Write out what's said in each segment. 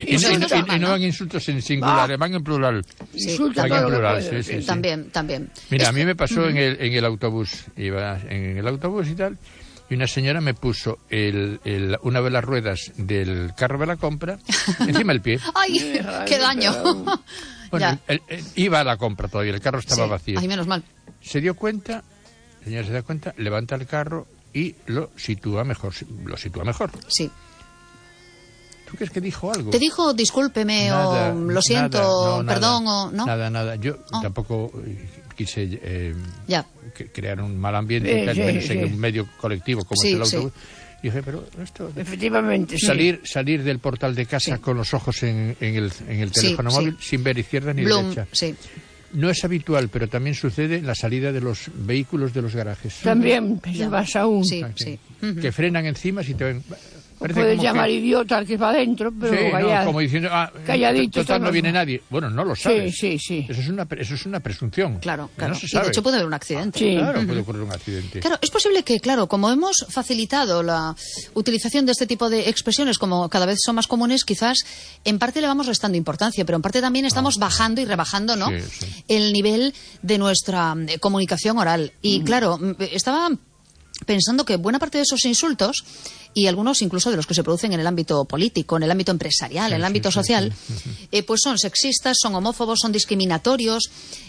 Y no van insultos en singular, van en plural. Sí, Van en plural, sí. También. Mira, a mí me pasó en el autobús. Iba en el autobús y tal, y una señora me puso una de las ruedas del carro de la compra encima del pie. ¡Ay, qué daño! Bueno, iba a la compra todavía, el carro estaba vacío. Ay, menos mal. Se dio cuenta, la señora se da cuenta, levanta el carro y lo sitúa mejor. Sí. ¿Tú crees que dijo algo? ¿Te dijo discúlpeme o lo siento, perdón o no? Nada. Yo tampoco quise crear un mal ambiente en un medio colectivo como es el autobús. Dije, pero esto... Efectivamente, salir del portal de casa con los ojos en el teléfono móvil sin ver izquierda ni derecha. Sí. No es habitual, pero también sucede en la salida de los vehículos de los garajes. También vas aún. Sí. Que frenan encima si te ven... Puedes llamar idiota al que va adentro, pero como diciendo, calladito. Total, no viene nadie. Bueno, no lo sabes. Sí. Eso es una presunción. Claro. No se sabe. Y de hecho puede haber un accidente. Sí. Claro, puede ocurrir un accidente. Claro, es posible que, como hemos facilitado la utilización de este tipo de expresiones, como cada vez son más comunes, quizás en parte le vamos restando importancia, pero en parte también estamos bajando y rebajando, ¿no? El nivel de nuestra comunicación oral. Y claro, estaba pensando que buena parte de esos insultos, y algunos incluso de los que se producen en el ámbito político, en el ámbito empresarial, en el ámbito social, pues son sexistas, son homófobos, son discriminatorios,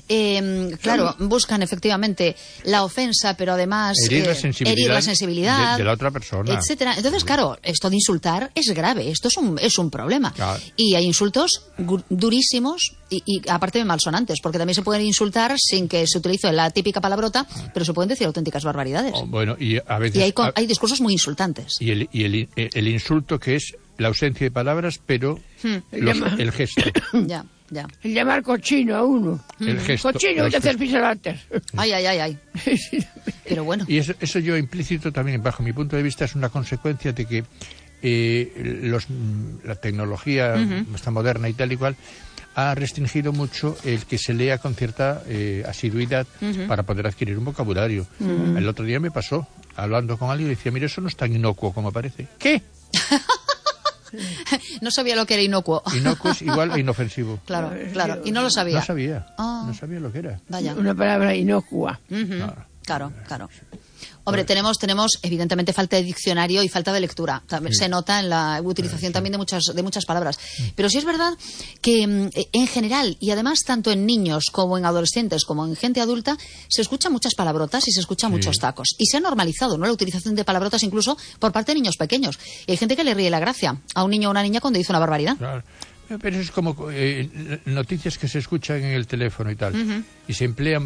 buscan efectivamente la ofensa, pero además herir la sensibilidad de la otra persona, etcétera. Entonces, claro, esto de insultar es grave, esto es un problema. Claro. Y hay insultos durísimos y aparte de malsonantes, porque también se pueden insultar sin que se utilice la típica palabrota, pero se pueden decir auténticas barbaridades. Y a veces hay discursos muy insultantes. Y el insulto, que es la ausencia de palabras, pero el gesto. Ya. El llamar cochino a uno. El gesto. Cochino, te haces pisolates. Ay. Pero bueno. Y eso yo implícito también, bajo mi punto de vista, es una consecuencia de que la tecnología está moderna y tal y cual ha restringido mucho el que se lea con cierta asiduidad para poder adquirir un vocabulario. El otro día me pasó, hablando con alguien, y decía, mira, eso no es tan inocuo como parece. ¿Qué? No sabía lo que era inocuo. Inocuo es igual a inofensivo. Claro. Y no lo sabía. No sabía lo que era. Vaya. Una palabra inocua. Claro. Hombre, tenemos evidentemente falta de diccionario y falta de lectura. Se nota en la utilización también de muchas palabras. Pero sí es verdad que en general, y además tanto en niños como en adolescentes como en gente adulta, se escuchan muchas palabrotas y se escuchan muchos tacos. Y se ha normalizado, ¿no?, la utilización de palabrotas incluso por parte de niños pequeños. Y hay gente que le ríe la gracia a un niño o una niña cuando dice una barbaridad. Claro. Pero es como noticias que se escuchan en el teléfono y tal. Y se emplean...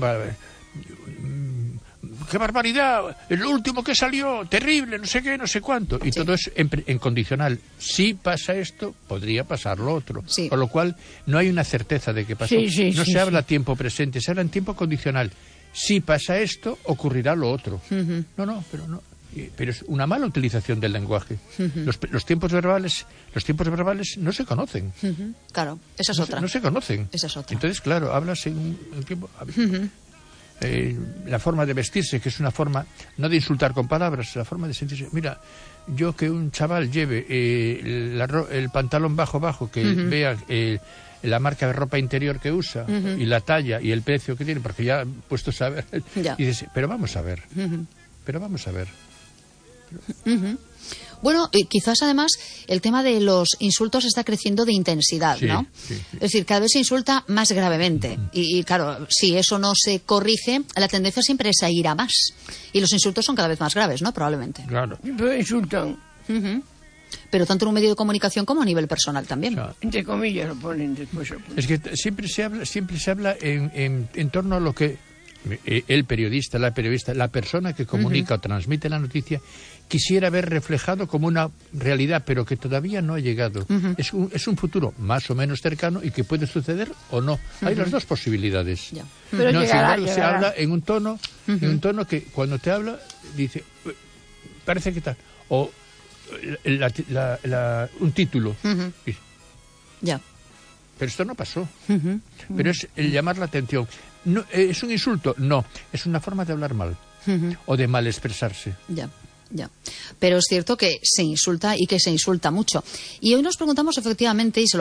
¡Qué barbaridad! El último que salió, terrible, no sé qué, no sé cuánto. Y todo es en condicional. Si pasa esto, podría pasar lo otro. Con lo cual, no hay una certeza de que pasó. No se habla tiempo presente, se habla en tiempo condicional. Si pasa esto, ocurrirá lo otro. Pero es una mala utilización del lenguaje. Los tiempos verbales no se conocen. Claro, esa es otra. No se conocen. Esa es otra. Entonces, claro, hablas en un tiempo... la forma de vestirse, que es una forma no de insultar con palabras, la forma de sentirse. Mira, yo que un chaval lleve el pantalón bajo, que vea la marca de ropa interior que usa y la talla y el precio que tiene, porque ya puesto a ver, y dices, pero vamos a ver. Bueno, quizás además el tema de los insultos está creciendo de intensidad, ¿no? Sí. Es decir, cada vez se insulta más gravemente. Y claro, si eso no se corrige, la tendencia siempre es a ir a más. Y los insultos son cada vez más graves, ¿no? Probablemente. Claro. Pero insultan. Pero tanto en un medio de comunicación como a nivel personal también. Claro. Entre comillas lo ponen después. Es que siempre se habla en torno a lo que el periodista, la persona que comunica o transmite la noticia quisiera ver reflejado como una realidad, pero que todavía no ha llegado. Es un futuro más o menos cercano y que puede suceder o no. Hay las dos posibilidades. Pero sin embargo, llegará. se habla en un tono que cuando te habla dice, parece que tal, o un título. Ya. Pero esto no pasó. Pero es el llamar la atención. No, ¿es un insulto? No. Es una forma de hablar mal. O de mal expresarse. Ya. Pero es cierto que se insulta y que se insulta mucho. Y hoy nos preguntamos efectivamente, y se lo